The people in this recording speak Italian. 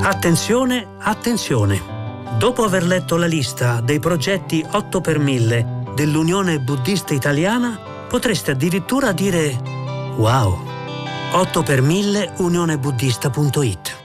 Attenzione, attenzione! Dopo aver letto la lista dei progetti 8 per 1000 dell'Unione Buddista Italiana, potreste addirittura dire wow! 8 per 1000 unionebuddista.it